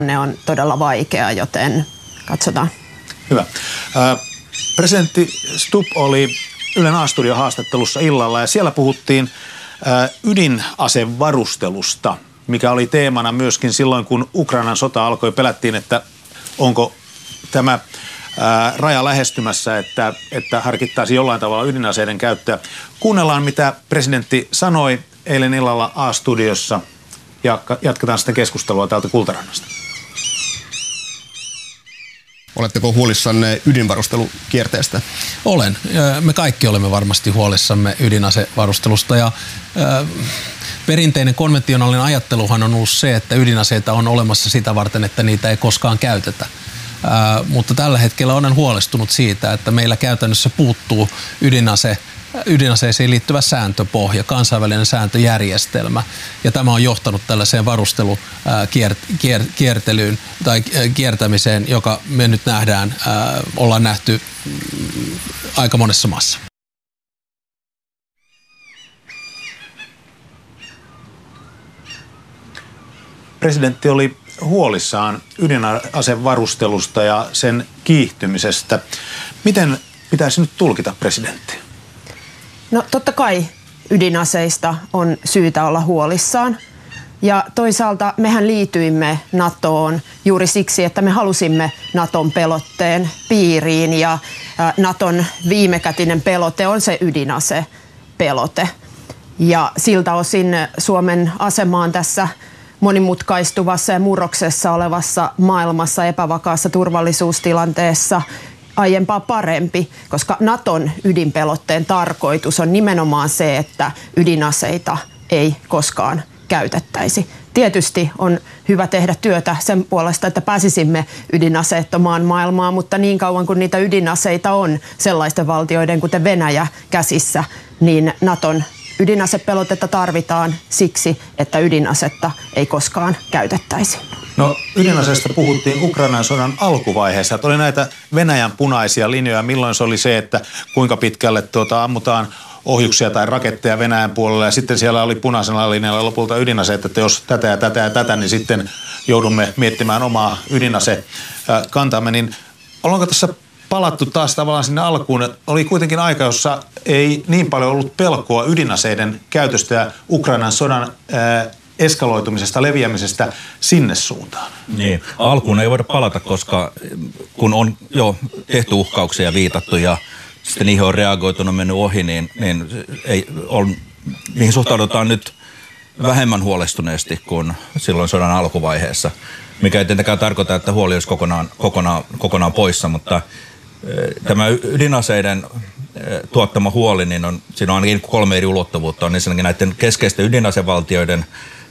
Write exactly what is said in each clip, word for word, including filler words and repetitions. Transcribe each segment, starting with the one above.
Ne on todella vaikea, joten katsotaan. Hyvä. Presidentti Stubb oli Ylen A-studio haastattelussa illalla ja siellä puhuttiin ydinasevarustelusta, mikä oli teemana myöskin silloin, kun Ukrainan sota alkoi. Pelättiin, että onko tämä ää, raja lähestymässä, että, että harkittaisiin jollain tavalla ydinaseiden käyttöä. Kuunnellaan, mitä presidentti sanoi eilen illalla A-studiossa ja jatketaan sitten keskustelua täältä Kultarannasta. Oletteko huolissanne ydinvarustelukierteestä? Olen. Me kaikki olemme varmasti huolissamme ydinasevarustelusta ja äh, perinteinen konventionaalinen ajatteluhan on ollut se, että ydinaseita on olemassa sitä varten, että niitä ei koskaan käytetä. Äh, mutta tällä hetkellä olen huolestunut siitä, että meillä käytännössä puuttuu ydinase ydinaseisiin liittyvä sääntöpohja, kansainvälinen sääntöjärjestelmä. Ja tämä on johtanut tällaiseen varustelukiertelyyn tai kiertämiseen, joka me nyt nähdään, ollaan nähty aika monessa maassa. Presidentti oli huolissaan ydinasevarustelusta ja sen kiihtymisestä. Miten pitäisi nyt tulkita presidentti? No totta kai ydinaseista on syytä olla huolissaan ja toisaalta mehän liityimme NATOon juuri siksi, että me halusimme NATOn pelotteen piiriin ja NATOn viimekätinen pelote on se ydinasepelote. Ja siltä osin Suomen asemaan tässä monimutkaistuvassa ja murroksessa olevassa maailmassa epävakaassa turvallisuustilanteessa aiempaa parempi, koska NATOn ydinpelotteen tarkoitus on nimenomaan se, että ydinaseita ei koskaan käytettäisi. Tietysti on hyvä tehdä työtä sen puolesta, että pääsisimme ydinaseettomaan maailmaan, mutta niin kauan kuin niitä ydinaseita on sellaisten valtioiden kuten Venäjä käsissä, niin NATOn ydinasepelotetta tarvitaan siksi, että ydinasetta ei koskaan käytettäisi. No ydinaseesta puhuttiin Ukrainan sodan alkuvaiheessa, että oli näitä Venäjän punaisia linjoja, milloin se oli se, että kuinka pitkälle tuota, ammutaan ohjuksia tai raketteja Venäjän puolella ja sitten siellä oli punaisella linjalla lopulta ydinaseet, että jos tätä ja tätä ja tätä, niin sitten joudumme miettimään omaa ydinasekantamme, niin ollaanko tässä palattu taas tavallaan sinne alkuun, että oli kuitenkin aika, jossa ei niin paljon ollut pelkoa ydinaseiden käytöstä ja Ukrainan sodan ää, eskaloitumisesta, leviämisestä sinne suuntaan. Niin, alkuun ei voida palata, koska kun on jo tehty uhkauksia ja viitattu ja sitten niihin on reagoitunut, mennyt ohi, niin, niin ei, on, niihin suhtaudutaan nyt vähemmän huolestuneesti kuin silloin sodan alkuvaiheessa, mikä ei tietenkään tarkoita, että huoli olisi kokonaan, kokonaan, kokonaan poissa, mutta tämä ydinaseiden tuottama huoli, niin on, siinä on ainakin kolme eri ulottuvuutta. On ensinnäkin näiden keskeisten ydinasevaltioiden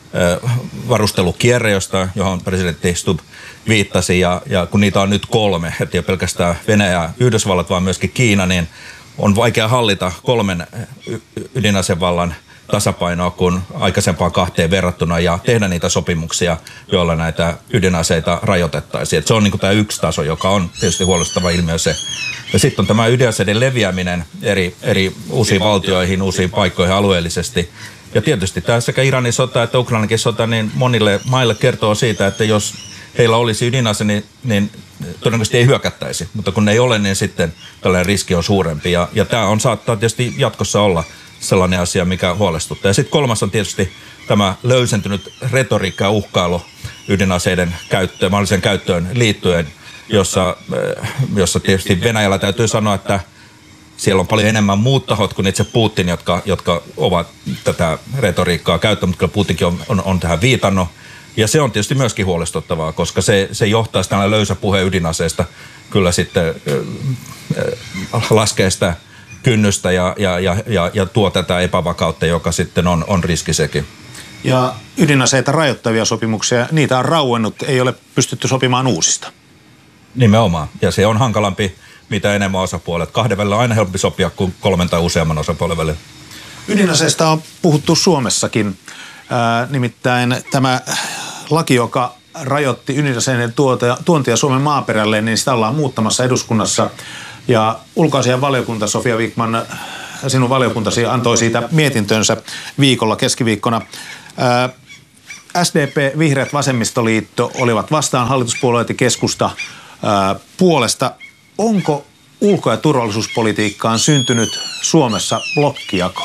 varustelukierre, josta, johon presidentti Stubb viittasi, ja, ja kun niitä on nyt kolme, että ei pelkästään Venäjä ja Yhdysvallat, vaan myöskin Kiina, niin on vaikea hallita kolmen ydinasevallan tasapainoa kuin aikaisempaan kahteen verrattuna ja tehdä niitä sopimuksia, joilla näitä ydinaseita rajoitettaisiin. Et se on niin kuin tämä yksi taso, joka on tietysti huolestava ilmiö se. Ja sitten on tämä ydinaseiden leviäminen eri, eri uusiin valtioihin, uusiin paikkoihin alueellisesti. Ja tietysti tämä sekä Iranin sota että Ukrainankin sota, niin monille maille kertoo siitä, että jos heillä olisi ydinase, niin, niin todennäköisesti ei hyökättäisi. Mutta kun ne ei ole, niin sitten tällainen riski on suurempi. Ja, ja tämä on, saattaa tietysti jatkossa olla sellainen asia, mikä huolestuttaa. Ja sitten kolmas on tietysti tämä löysentynyt retoriikka ja uhkailu ydinaseiden käyttöön, mahdollisen käyttöön liittyen, jossa, jossa tietysti Venäjällä täytyy sanoa, että siellä on paljon enemmän muut tahot kuin itse Putin, jotka, jotka ovat tätä retoriikkaa käyttäneet, mutta kyllä Putinkin on, on, on tähän viitannut. Ja se on tietysti myöskin huolestuttavaa, koska se, se johtaa sitä löysä puhe ydinaseesta kyllä sitten äh, laskee sitä kynnystä ja, ja, ja, ja, ja tuo tätä epävakautta, joka sitten on, on riski sekin. Ja ydinaseita rajoittavia sopimuksia, niitä on rauennut, ei ole pystytty sopimaan uusista. Nimenomaan, ja se on hankalampi, mitä enemmän osapuolet. Kahden välillä on aina helpompi sopia kuin kolmen tai useamman osapuolen välillä. Ydinaseista on puhuttu Suomessakin. Ää, nimittäin tämä laki, joka rajoitti ydinaseiden tuontia Suomen maaperälle, niin sitä ollaan muuttamassa eduskunnassa. Ja ulkoasiainvaliokunta, Sofia Vikman, sinun valiokuntasi antoi siitä mietintönsä viikolla, keskiviikkona. Ää, S D P, Vihreät, Vasemmistoliitto olivat vastaan, hallituspuolueet ja keskusta ää, puolesta. Onko ulko- ja turvallisuuspolitiikkaan syntynyt Suomessa blokkijako?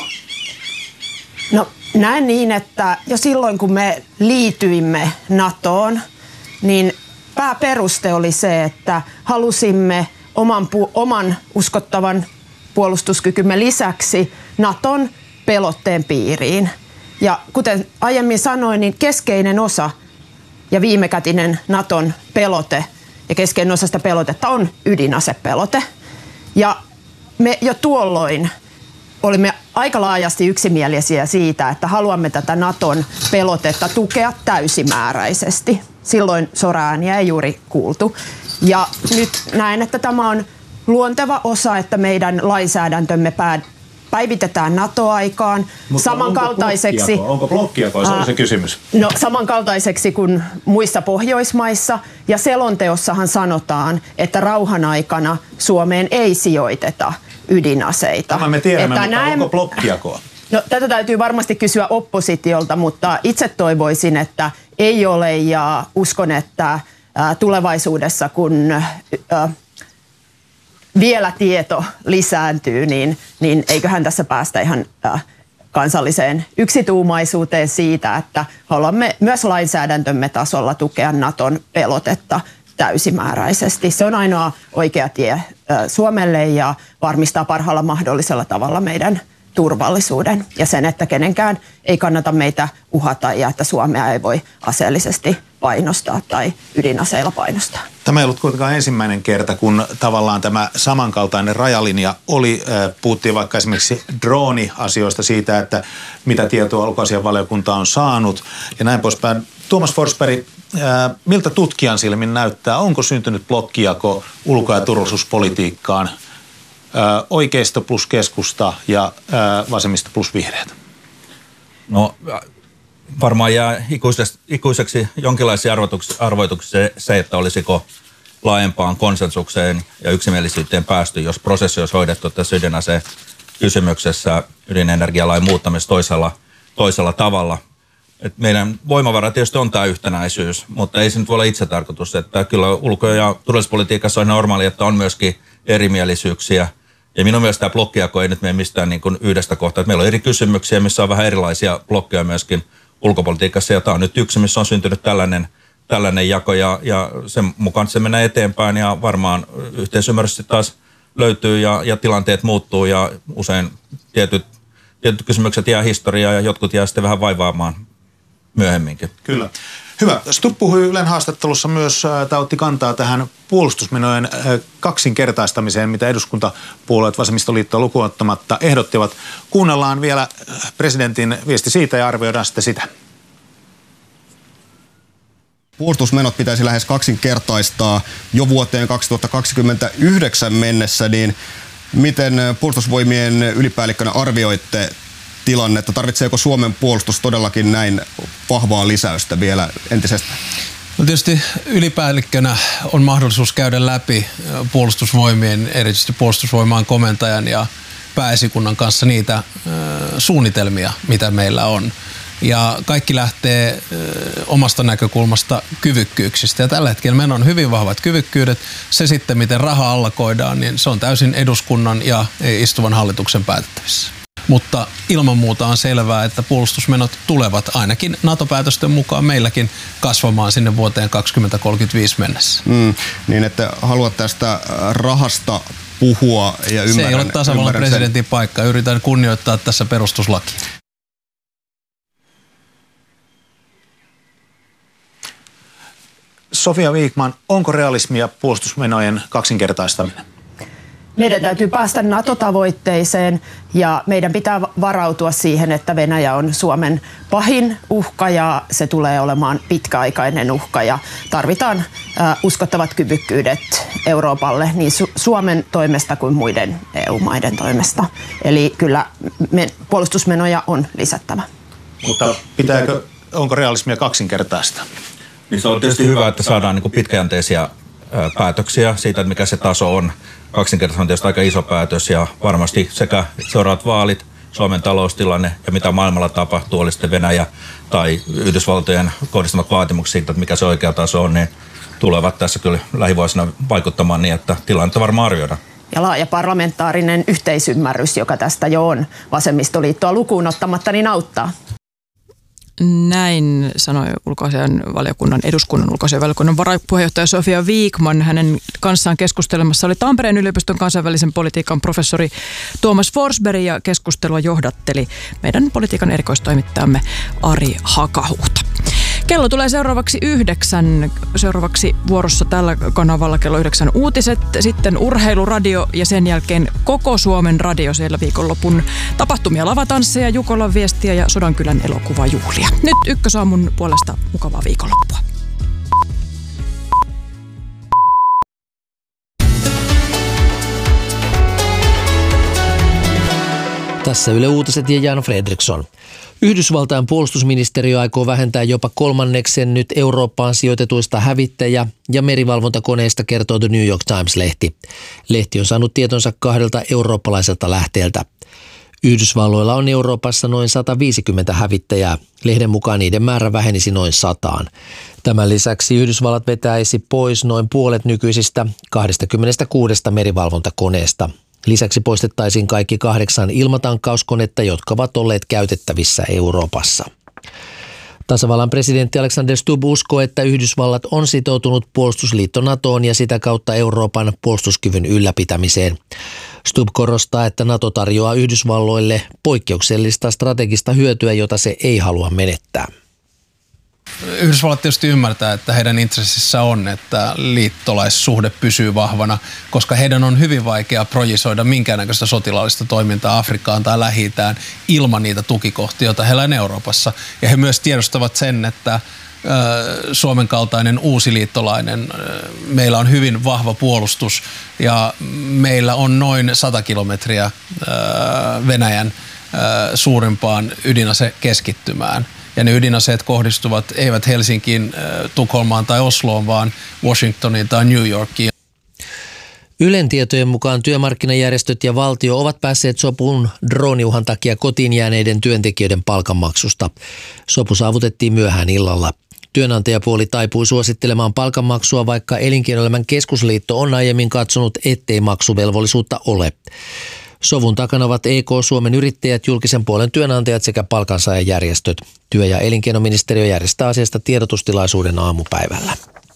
No näen niin, että jo silloin kun me liityimme NATOon, niin pääperuste oli se, että halusimme oman, pu- oman uskottavan puolustuskykymme lisäksi NATOn pelotteen piiriin. Ja kuten aiemmin sanoin, niin keskeinen osa ja viimekätinen NATOn pelote ja keskeinen osa sitä pelotetta on ydinasepelote. Ja me jo tuolloin olimme aika laajasti yksimielisiä siitä, että haluamme tätä NATOn pelotetta tukea täysimääräisesti. Silloin soraääniä ei juuri kuultu. Ja nyt näen, että tämä on luonteva osa, että meidän lainsäädäntömme pää, päivitetään NATO-aikaan samankaltaiseksi. Onko blokkijako? Se on se kysymys. No samankaltaiseksi kuin muissa Pohjoismaissa. Ja selonteossahan sanotaan, että rauhan aikana Suomeen ei sijoiteta ydinaseita. Tämä me tiedämme, että mutta näin, onko blokkijakoa? No tätä täytyy varmasti kysyä oppositiolta, mutta itse toivoisin, että ei ole ja uskon, että tulevaisuudessa kun ä, vielä tieto lisääntyy, niin, niin eiköhän tässä päästä ihan ä, kansalliseen yksituumaisuuteen siitä, että haluamme myös lainsäädäntömme tasolla tukea NATOn pelotetta täysimääräisesti. Se on ainoa oikea tie ä, Suomelle ja varmistaa parhaalla mahdollisella tavalla meidän turvallisuuden ja sen, että kenenkään ei kannata meitä uhata ja että Suomea ei voi aseellisesti painostaa tai ydinaseilla painostaa. Tämä ei ollut kuitenkaan ensimmäinen kerta, kun tavallaan tämä samankaltainen rajalinja oli. Puhuttiin vaikka esimerkiksi drooni-asioista siitä, että mitä tietoa ulkoasiainvaliokunta on saanut ja näin poispäin. Tuomas Forsberg, miltä tutkijan silmin näyttää, onko syntynyt blokkijako ulko- ja turvallisuuspolitiikkaan? Oikeisto plus keskusta ja vasemmisto plus vihreät? No varmaan jää ikuiseksi, ikuiseksi jonkinlaisia arvoituksia se, että olisiko laajempaan konsensukseen ja yksimielisyyteen päästy, jos prosessi olisi hoidettu tässä ydinaseen kysymyksessä ydinenergialain muuttamista toisella, toisella tavalla. Et meidän voimavara tietysti on tämä yhtenäisyys, mutta ei se nyt voi olla itsetarkoitus, että kyllä ulko- ja turvallisuuspolitiikassa on normaali, että on myöskin erimielisyyksiä. Ja minun mielestä tämä blokkijako ei nyt mene mistään niin kuin yhdestä kohtaa. Meillä on eri kysymyksiä, missä on vähän erilaisia blokkeja myöskin ulkopolitiikassa. Ja tämä on nyt yksi, missä on syntynyt tällainen, tällainen jako ja, ja sen mukaan se menee eteenpäin ja varmaan yhteisymmärrys taas löytyy ja, ja tilanteet muuttuu ja usein tietyt, tietyt kysymykset jää historiaan ja jotkut jää sitten vähän vaivaamaan myöhemminkin. Kyllä. Hyvä. Stubb puhui Ylen haastattelussa myös, tai otti kantaa tähän puolustusmenojen kaksinkertaistamiseen, mitä eduskuntapuolueet vasemmistoliittoa lukuun ottamatta ehdottivat. Kuunnellaan vielä presidentin viesti siitä ja arvioidaan sitten sitä. Puolustusmenot pitäisi lähes kaksinkertaistaa jo vuoteen kaksituhattakaksikymmentäyhdeksän mennessä, niin miten puolustusvoimien ylipäällikkönä arvioitte tilannetta? Tarvitseeko Suomen puolustus todellakin näin vahvaa lisäystä vielä entisestään? No tietysti ylipäällikkönä on mahdollisuus käydä läpi puolustusvoimien, erityisesti puolustusvoimaan komentajan ja pääesikunnan kanssa niitä äh, suunnitelmia, mitä meillä on. Ja kaikki lähtee äh, omasta näkökulmasta kyvykkyyksistä. Ja tällä hetkellä meillä on hyvin vahvat kyvykkyydet. Se sitten, miten raha allokoidaan, niin se on täysin eduskunnan ja istuvan hallituksen päätettävissä. Mutta ilman muuta on selvää, että puolustusmenot tulevat ainakin NATO-päätösten mukaan meilläkin kasvamaan sinne vuoteen kaksituhattakolmekymmentäviisi mennessä. Mm, niin, että haluat tästä rahasta puhua ja ymmärrän. Se ei ole tasavallan presidentin sen. paikka. Yritän kunnioittaa tässä perustuslakia. Sofia Vikman, onko realismia puolustusmenojen kaksinkertaistaminen? Meidän täytyy päästä NATO-tavoitteeseen ja meidän pitää varautua siihen, että Venäjä on Suomen pahin uhka ja se tulee olemaan pitkäaikainen uhka ja tarvitaan äh, uskottavat kyvykkyydet Euroopalle niin Su- Suomen toimesta kuin muiden E U-maiden toimesta. Eli kyllä me, puolustusmenoja on lisättävä. Mutta pitääkö, onko realismia kaksinkertaista? Niin se on tietysti hyvä, että saadaan niin kuin pitkäjänteisiä päätöksiä siitä, että mikä se taso on. Kaksinkertaisesti on tietysti aika iso päätös ja varmasti sekä seuraavat vaalit, Suomen taloustilanne ja mitä maailmalla tapahtuu, oli sitten Venäjä tai Yhdysvaltojen kohdistamat vaatimukset siitä, että mikä se oikea taso on, niin tulevat tässä kyllä lähivuosina vaikuttamaan niin, että tilannetta varmaan arvioidaan. Ja laaja parlamentaarinen yhteisymmärrys, joka tästä jo on vasemmistoliittoa lukuun ottamatta, niin auttaa. Näin sanoi ulkoasian valiokunnan, eduskunnan ulkoasian valiokunnan varapuheenjohtaja Sofia Wiikman. Hänen kanssaan keskustelemassa oli Tampereen yliopiston kansainvälisen politiikan professori Tuomas Forsberg ja keskustelua johdatteli meidän politiikan erikoistoimittajamme Ari Hakahuhta. Kello tulee seuraavaksi yhdeksän. Seuraavaksi vuorossa tällä kanavalla kello yhdeksän uutiset, sitten urheiluradio ja sen jälkeen koko Suomen radio siellä viikonlopun tapahtumia, lavatansseja, Jukolan viestiä ja Sodankylän elokuvajuhlia. Nyt Ykkösaamun puolesta mukavaa viikonloppua. Tässä Yle Uutiset ja Jan Fredriksson. Yhdysvaltain puolustusministeriö aikoo vähentää jopa kolmanneksen nyt Eurooppaan sijoitetuista hävittäjä- ja merivalvontakoneista, kertoo The New York Times-lehti. Lehti on saanut tietonsa kahdelta eurooppalaiselta lähteeltä. Yhdysvalloilla on Euroopassa noin sata viisikymmentä hävittäjää. Lehden mukaan niiden määrä vähenisi noin sataan. Tämän lisäksi Yhdysvallat vetäisi pois noin puolet nykyisistä kaksikymmentäkuusi merivalvontakoneesta. Lisäksi poistettaisiin kaikki kahdeksan ilmatankkauskonetta, jotka ovat olleet käytettävissä Euroopassa. Tasavallan presidentti Alexander Stubb uskoo, että Yhdysvallat on sitoutunut puolustusliitto NATOon ja sitä kautta Euroopan puolustuskyvyn ylläpitämiseen. Stubb korostaa, että NATO tarjoaa Yhdysvalloille poikkeuksellista strategista hyötyä, jota se ei halua menettää. Yhdysvallat tietysti ymmärtää, että heidän intressissä on, että liittolaissuhde pysyy vahvana, koska heidän on hyvin vaikea projisoida minkäännäköistä sotilaallista toimintaa Afrikkaan tai Lähi-itään ilman niitä tukikohtia, joita heillä on Euroopassa. Ja he myös tiedostavat sen, että Suomen kaltainen uusi liittolainen, meillä on hyvin vahva puolustus ja meillä on noin sata kilometriä Venäjän suurimpaan ydinasekeskittymään. Ja ne ydinaseet kohdistuvat eivät Helsinkiin, Tukholmaan tai Osloon, vaan Washingtoniin tai New Yorkiin. Ylen tietojen mukaan työmarkkinajärjestöt ja valtio ovat päässeet sopuun drooniuhan takia kotiin jääneiden työntekijöiden palkanmaksusta. Sopu saavutettiin myöhään illalla. Työnantajapuoli taipui suosittelemaan palkanmaksua, vaikka Elinkeinoelämän keskusliitto on aiemmin katsonut, ettei maksuvelvollisuutta ole. Sovun takana ovat E K, Suomen yrittäjät, julkisen puolen työnantajat sekä palkansaajajärjestöt. Työ- ja elinkeinoministeriö järjestää asiasta tiedotustilaisuuden aamupäivällä.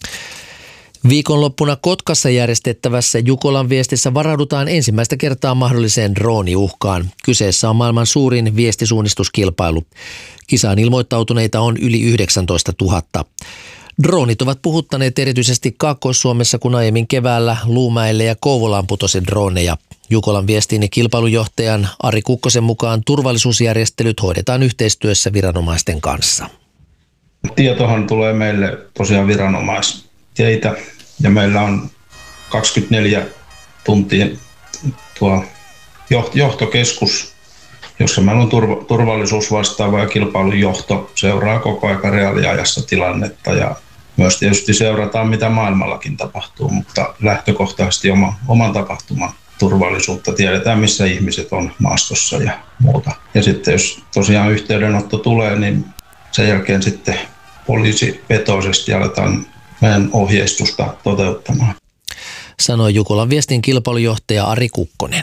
Viikonloppuna Kotkassa järjestettävässä Jukolan viestissä varaudutaan ensimmäistä kertaa mahdolliseen drooniuhkaan. Kyseessä on maailman suurin viestisuunnistuskilpailu. Kisaan ilmoittautuneita on yli yhdeksäntoistatuhatta. Droonit ovat puhuttaneet erityisesti Kaakkois-Suomessa, kun aiemmin keväällä Luumäelle ja Kouvolaan putosi droneja. Jukolan viestin ja kilpailujohtajan Ari Kukkosen mukaan turvallisuusjärjestelyt hoidetaan yhteistyössä viranomaisten kanssa. Tietohan tulee meille tosiaan viranomaisteitä ja meillä on kaksikymmentäneljä tuntia tuo johtokeskus, jossa meillä on turvallisuus vastaava ja kilpailujohto seuraa koko ajan reaaliajassa tilannetta ja myös tietysti seurataan, mitä maailmallakin tapahtuu, mutta lähtökohtaisesti oma, oman tapahtuman turvallisuutta. Tiedetään, missä ihmiset on maastossa ja muuta. Ja sitten jos tosiaan yhteydenotto tulee, niin sen jälkeen sitten poliisivetoisesti aletaan meidän ohjeistusta toteuttamaan. Sanoi Jukolan viestin kilpailujohtaja Ari Kukkonen.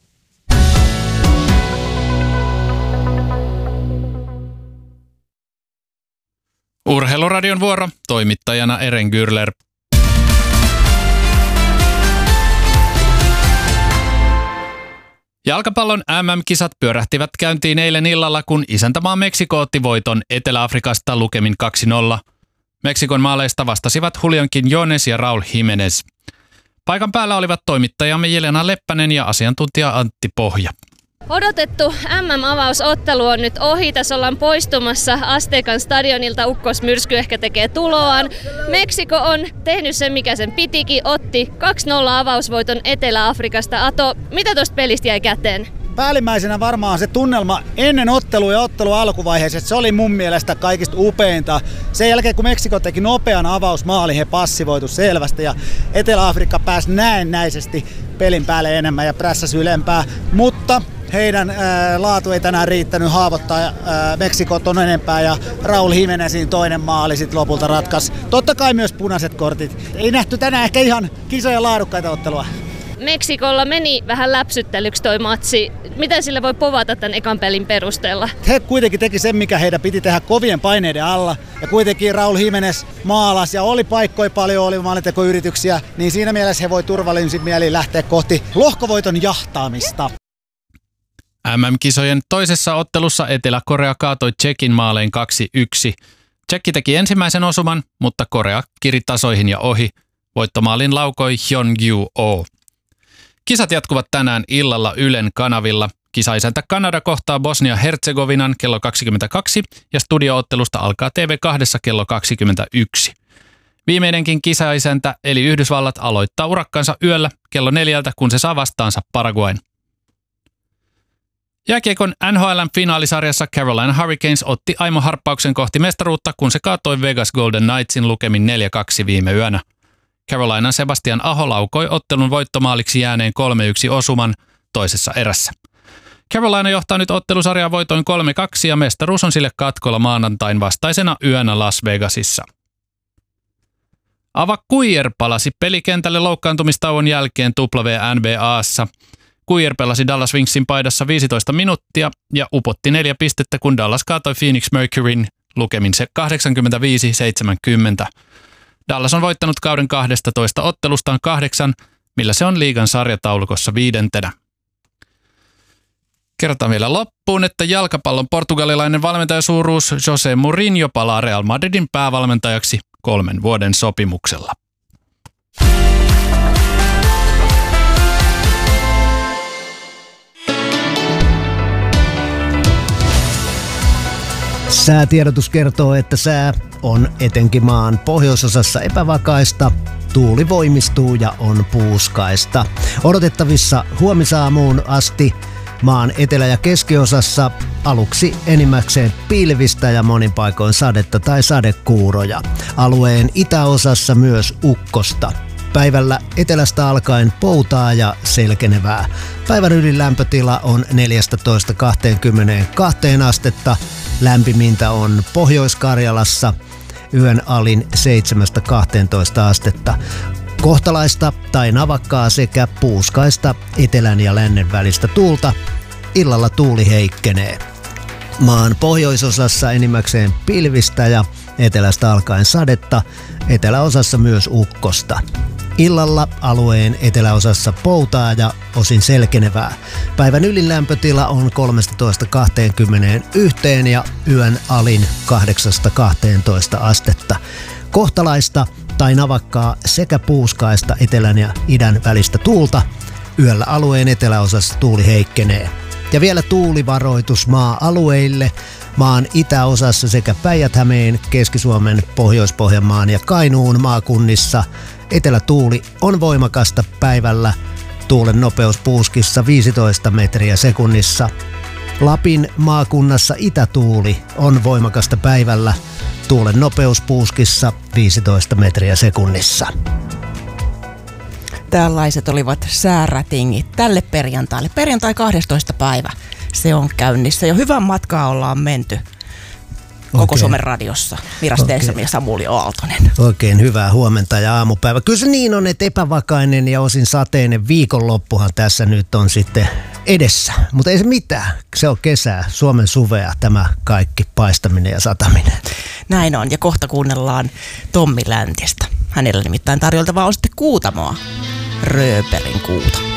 Urheiluradion vuoro, toimittajana Eren Gürler. Jalkapallon M M-kisat pyörähtivät käyntiin eilen illalla, kun isäntämaa Meksiko otti voiton Etelä-Afrikasta lukemin kaksi nolla. Meksikon maaleista vastasivat Julián Quiñones ja Raúl Jiménez. Paikan päällä olivat toimittajamme Jelena Leppänen ja asiantuntija Antti Pohja. Odotettu M M-avausottelu on nyt ohi. Tässä ollaan poistumassa Aztecan stadionilta. Ukkosmyrsky ehkä tekee tuloaan. Meksiko on tehnyt sen, mikä sen pitikin. Otti kaksi nolla avausvoiton Etelä-Afrikasta. Ato, mitä tuosta pelistä jäi käteen? Päällimmäisenä varmaan se tunnelma ennen ottelua ja ottelun alkuvaiheessa, se oli mun mielestä kaikista upeinta. Sen jälkeen kun Meksiko teki nopean avausmaalin, he passivoitu selvästi ja Etelä-Afrikka pääsi näennäisesti pelin päälle enemmän ja prässäsi ylempää. Mutta heidän ää, laatu ei tänään riittänyt haavoittaa ää, Meksikon ton enempää ja Raul Jimenezin toinen maali sitten lopulta ratkaisi. Totta kai myös punaiset kortit. Ei nähty tänään ehkä ihan kisoja laadukkaita ottelua. Meksikolla meni vähän läpsyttelyksi toi matsi. Mitä sille voi povata tämän ekan pelin perusteella? He kuitenkin teki sen, mikä heidän piti tehdä kovien paineiden alla. Ja kuitenkin Raul Jimenez maalasi ja oli paikkoja paljon, oli maalintekoyrityksiä. Niin siinä mielessä he voi turvallisin mieliin lähteä kohti lohkovoiton jahtaamista. M M-kisojen toisessa ottelussa Etelä-Korea kaatoi Tšekin maalein kaksi yksi. Tšekki teki ensimmäisen osuman, mutta Korea kiri tasoihin ja ohi. Voittomaalin laukoi Hyun-Gyu-Oh. Kisat jatkuvat tänään illalla Ylen kanavilla. Kisaisäntä Kanada kohtaa Bosnia-Herzegovinan kello kaksikymmentäkaksi ja studioottelusta alkaa T V kaksi kello kaksikymmentäyksi. Viimeinenkin kisaisäntä eli Yhdysvallat aloittaa urakkansa yöllä kello neljältä, kun se saa vastaansa Paraguayn. Jääkiekon N H L:n finaalisarjassa Carolina Hurricanes otti aimoharppauksen kohti mestaruutta, kun se kaatoi Vegas Golden Knightsin lukemin neljä kaksi viime yönä. Carolinan Sebastian Aho laukoi ottelun voittomaaliksi jääneen kolme yksi osuman toisessa erässä. Carolina johtaa nyt ottelusarjaa voitoin kolme kaksi ja mestaruus on sille katkolla maanantain vastaisena yönä Las Vegasissa. Ava Kuijer palasi pelikentälle loukkaantumistauon jälkeen W N B A:ssa. Kuijer pelasi Dallas Wingsin paidassa viisitoista minuuttia ja upotti neljä pistettä, kun Dallas kaatoi Phoenix Mercuryn lukemin se kahdeksankymmentäviisi seitsemänkymmentä. Dallas on voittanut kauden kahdestatoista ottelustaan kahdeksan, millä se on liigan sarjataulukossa viidentenä. Kerrotaan vielä loppuun, että jalkapallon portugalilainen valmentajasuuruus Jose Mourinho palaa Real Madridin päävalmentajaksi kolmen vuoden sopimuksella. Säätiedotus kertoo, että sää on etenkin maan pohjoisosassa epävakaista, tuuli voimistuu ja on puuskaista. Odotettavissa huomisaamuun asti maan etelä- ja keskiosassa aluksi enimmäkseen pilvistä ja monin paikoin sadetta tai sadekuuroja. Alueen itäosassa myös ukkosta. Päivällä etelästä alkaen poutaa ja selkenevää. Päivän ylin lämpötila on neljätoista kaksikymmentäkaksi astetta. Lämpimintä on Pohjois-Karjalassa, yön alin seitsemästä kahteentoista astetta. Kohtalaista tai navakkaa sekä puuskaista etelän ja lännen välistä tuulta. Illalla tuuli heikkenee. Maan pohjoisosassa enimmäkseen pilvistä ja etelästä alkaen sadetta, eteläosassa myös ukkosta. Illalla alueen eteläosassa poutaa ja osin selkenevää. Päivän ylin lämpötila on kolmetoista kaksikymmentäyksi ja yön alin kahdeksasta kahteentoista astetta. Kohtalaista tai navakkaa sekä puuskaista etelän ja idän välistä tuulta. Yöllä alueen eteläosassa tuuli heikkenee. Ja vielä tuulivaroitus maa-alueille. Maan itäosassa sekä Päijät-Hämeen, Keski-Suomen, Pohjois-Pohjanmaan ja Kainuun maakunnissa etelätuuli on voimakasta päivällä. Tuulen nopeus puuskissa viisitoista metriä sekunnissa. Lapin maakunnassa itätuuli on voimakasta päivällä. Tuulen nopeus puuskissa viisitoista metriä sekunnissa. Tällaiset olivat säärätingit tälle perjantaille. Perjantai kahdestoista päivä se on käynnissä. Jo hyvän matkaa ollaan menty koko okay. Suomen radiossa. Mira Stensson ja Samuli Aaltonen. Oikein hyvää huomenta ja aamupäivä. Kyllä se niin on, että epävakainen ja osin sateinen viikonloppuhan tässä nyt on sitten edessä. Mutta ei se mitään. Se on kesää, Suomen suvea, tämä kaikki paistaminen ja sataminen. Näin on. Ja kohta kuunnellaan Tommi Läntistä. Hänellä nimittäin tarjoltavaa on sitten Kuutamoa. Rööperin kuuta.